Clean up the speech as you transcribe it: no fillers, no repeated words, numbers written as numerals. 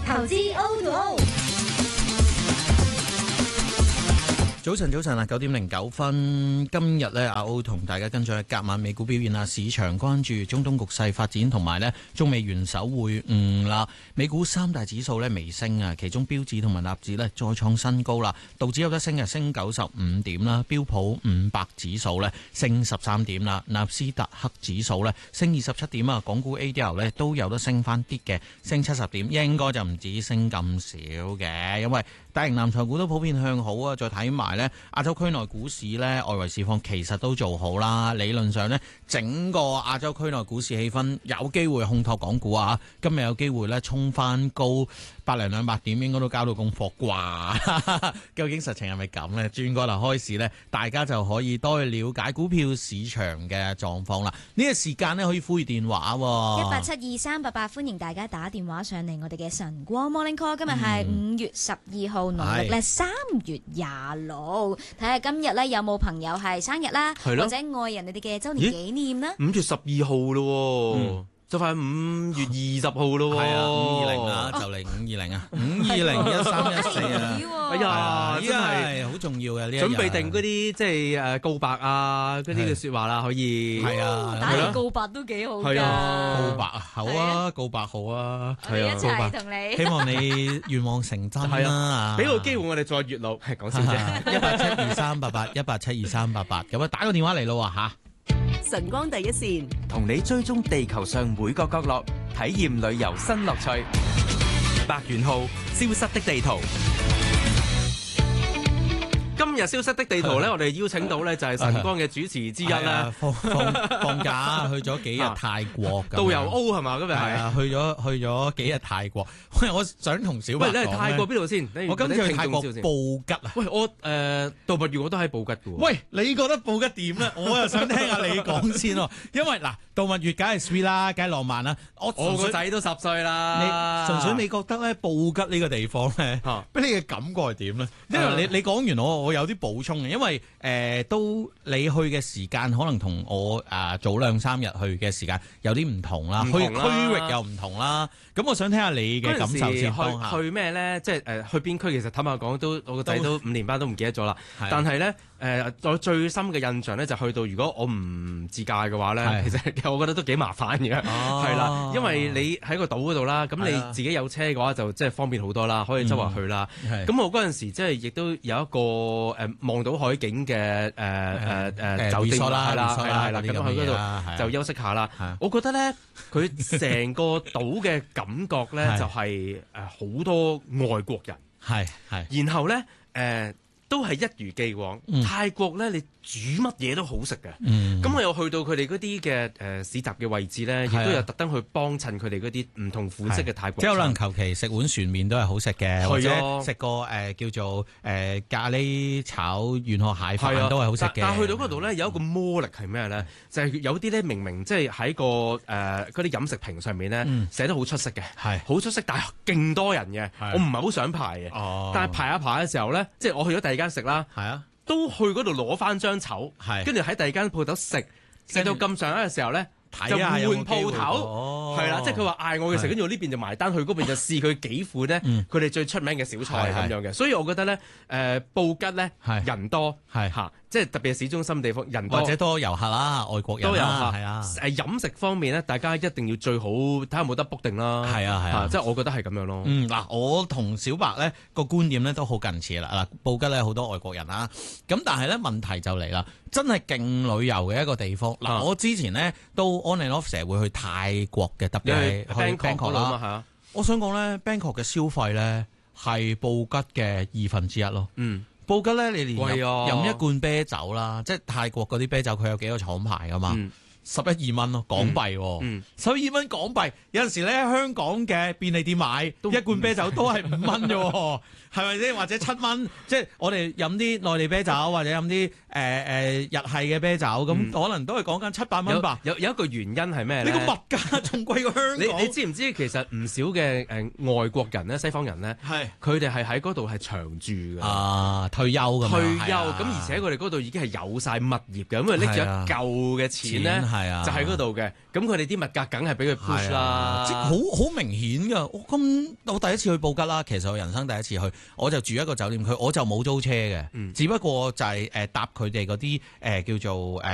投資 O2O。 早晨啊，9:09，今日咧阿歐同大家跟進隔晚美股表現啊，市場關注中東局勢發展同埋咧中美元首會晤啦。美股三大指數咧微升啊，其中標指同埋納指咧再創新高啦，道指有得升嘅，升95點啦，標普500指數咧升13點啦，納斯達克指數咧升27點啊，港股 ADR 咧都有得升翻啲嘅，升70點，應該就唔止升咁少嘅，因為大型藍籌股都普遍向好啊，再睇埋咧亞洲區內股市咧，外圍市況其實都做好啦。理論上咧，整個亞洲區內股市氣氛有機會烘托港股啊！今日有機會咧衝翻高100-200點，應該都交到功課啩？究竟實情係咪咁咧？轉過嚟開市咧，大家就可以多去了解股票市場嘅狀況啦。呢個時間咧可以呼籲電話 1872388，歡迎大家打電話上嚟我哋嘅晨光 Morning Call。今日係5月12號，農曆咧3月26。睇下今日咧有冇朋友係生日啦，或者愛人你哋嘅周年紀念啦。 5月12號咯，就快5月20號咯。 係啊，520啊，就嚟520啊，5201314啊。 哎呀， 真係好重要嘅呢一日。 準備定嗰啲即係告白啊，嗰啲嘅説話啦，可以。 係啊， 打嚟告白都幾好㗎。 係啊，告白好啊，告白好啊。 我哋一齊同你。 希望你願望成真啦。 俾個機會我哋再月老，係講笑啫。 1872388，1872388，咁啊打個電話嚟咯嚇。 晨光第一線，同你追蹤地球上每個角落，體驗旅遊新樂趣。白元浩，消失的地圖。 今日消失的地圖咧，我哋邀請到咧就係晨光嘅主持之一啦。 放假去咗幾日泰國， 導遊 O 係嘛？今日係啊，去咗幾日泰國。喂，我想同小白講咧， 你係泰國邊度先？ 我今次去泰國布吉啊。 喂，我度蜜月我都喺布吉嘅喎。 喂，你覺得布吉點咧？我又想聽下你講先喎。因為嗱，度蜜月梗係 sweet 啦，梗係浪漫啦。我個仔都10歲啦。 純粹你覺得咧布吉呢個地方咧，俾你嘅感覺係點咧？因為你講完我有啲補充嘅，因為都你去嘅時間可能同我早2-3日去嘅時間有啲唔同啦，去區域又唔同啦。咁我想聽下你嘅感受先。 去咩咧？即係去邊區？其實坦白講，我個仔都5年班都唔記得咗啦。但係咧我最深嘅印象咧就去到，如果我唔自駕嘅話咧，其實我覺得都幾麻煩嘅。係啦，因為你喺個島嗰度啦，咁你自己有車嘅話就即係方便好多啦，可以周圍去啦。咁我嗰陣時即係亦都有一個望到海景嘅酒店啦，係啦，咁去嗰度就休息下啦。我覺得咧，佢成個島嘅感覺咧就係好多外國人， 係， 然後咧都係一如既往。泰國咧，你煮乜嘢都好食嘅。咁我又去到佢哋嗰啲嘅市集嘅位置咧，亦都有特登去幫襯佢哋嗰啲唔同款式嘅泰國餐。 即係可能求其食碗船麵都係好食嘅，或者食個叫做咖喱炒元河蟹飯都係好食嘅。 但係去到嗰度咧，有一個魔力係咩咧？就係有啲咧明明即係喺個嗰啲飲食評上面咧寫得好出色嘅，好出色，但係勁多人嘅，我唔係好想排嘅。但係排下排嘅時候咧，即係我去咗第二間食啦，都去嗰度攞翻張籌，跟住喺第二間鋪頭食到咁上下嘅時候咧，就換鋪頭，係啦，即係佢話嗌我嘅食，跟住我呢邊就埋單，去嗰邊就試佢幾款咧，佢哋最出名嘅小菜咁樣嘅。所以我覺得咧，布吉咧人多嚇，即係特別係市中心地方人多， 或者多遊客啦，外國人都有啦，係啊。 飲食方面咧，大家一定要最好睇下有冇得 book 定啦。 係啊， 即係我覺得係咁樣咯。 嗱，我同小白咧個觀點咧都好近似啦。嗱，布吉咧好多外國人啦，咁但係咧問題就嚟啦，真係勁旅遊嘅一個地方。嗱，我之前咧都 on and off 成日會去泰國嘅，特別係去 Bangkok 啦。我想講咧 Bangkok 嘅消費咧係布吉嘅1/2咯。布吉咧，你連飲一罐啤酒啦，即係泰國嗰啲啤酒，佢有幾個廠牌噶嘛，11-12蚊咯，港幣，12蚊港幣。有陣時咧，香港嘅便利店買一罐啤酒都係5蚊啫，係咪先？或者7蚊，即係我哋飲啲內地啤酒，或者飲啲日系嘅啤酒，咁可能都係講緊7-8蚊吧。有一個原因係咩咧？ 呢個物價仲貴過香港。 你知唔知其實唔少嘅外國人咧、西方人咧，佢哋係喺嗰度係長住嘅。 退休咁， 而且佢哋嗰度已經係有晒物業嘅，咁啊拎住一嚿嘅錢咧， 係啊， 就喺嗰度嘅。咁佢哋啲物價梗係俾佢 push 啦， 即係好明顯㗎。我第一次去布吉啦，其實我人生第一次去，我就住一個酒店區，我就冇租車嘅，只不過就係搭佢哋嗰啲叫做